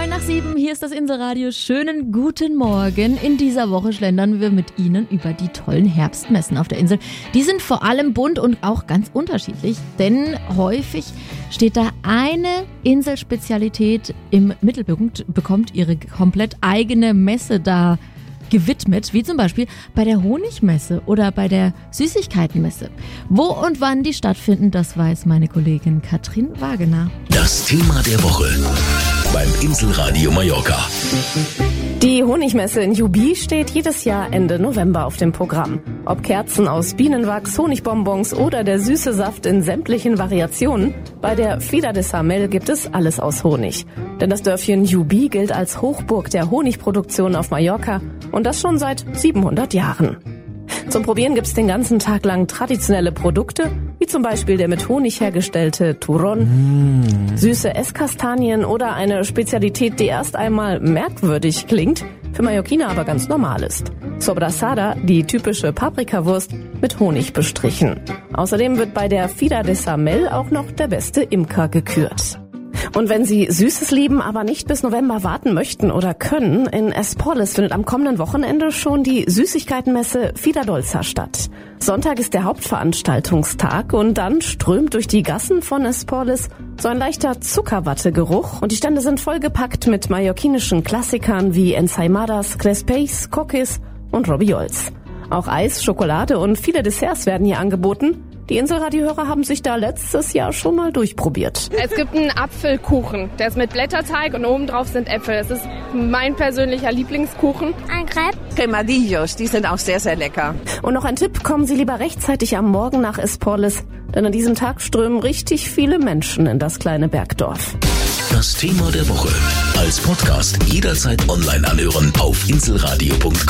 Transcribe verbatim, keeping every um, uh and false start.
Neun nach sieben, hier ist das Inselradio. Schönen guten Morgen. In dieser Woche schlendern wir mit Ihnen über die tollen Herbstmessen auf der Insel. Die sind vor allem bunt und auch ganz unterschiedlich, denn häufig steht da eine Inselspezialität im Mittelpunkt, bekommt ihre komplett eigene Messe da gewidmet, wie zum Beispiel bei der Honigmesse oder bei der Süßigkeitenmesse. Wo und wann die stattfinden, das weiß meine Kollegin Katrin Wagener. Das Thema der Woche beim Inselradio Mallorca. Die Honigmesse in Jubi steht jedes Jahr Ende November auf dem Programm. Ob Kerzen aus Bienenwachs, Honigbonbons oder der süße Saft in sämtlichen Variationen, bei der Fira de Sarmel gibt es alles aus Honig. Denn das Dörfchen Jubi gilt als Hochburg der Honigproduktion auf Mallorca und das schon seit siebenhundert Jahren. Zum Probieren gibt's den ganzen Tag lang traditionelle Produkte, wie zum Beispiel der mit Honig hergestellte Turrón, mm. süße Esskastanien oder eine Spezialität, die erst einmal merkwürdig klingt, für Mallorquiner aber ganz normal ist. Sobrasada, die typische Paprikawurst, mit Honig bestrichen. Außerdem wird bei der Fira de Sarmel auch noch der beste Imker gekürt. Und wenn Sie Süßes lieben, aber nicht bis November warten möchten oder können, in Esporles findet am kommenden Wochenende schon die Süßigkeitenmesse Fira Dolça statt. Sonntag ist der Hauptveranstaltungstag und dann strömt durch die Gassen von Esporles so ein leichter Zuckerwattegeruch und die Stände sind vollgepackt mit mallorquinischen Klassikern wie Ensaimadas, Crespeix, Coquis und Robiols. Auch Eis, Schokolade und viele Desserts werden hier angeboten. Die Inselradiohörer haben sich da letztes Jahr schon mal durchprobiert. Es gibt einen Apfelkuchen, der ist mit Blätterteig und obendrauf sind Äpfel. Das ist mein persönlicher Lieblingskuchen. Ein Crepe. Cremadinos, die sind auch sehr, sehr lecker. Und noch ein Tipp, kommen Sie lieber rechtzeitig am Morgen nach Esporles, denn an diesem Tag strömen richtig viele Menschen in das kleine Bergdorf. Das Thema der Woche als Podcast jederzeit online anhören auf inselradio punkt com.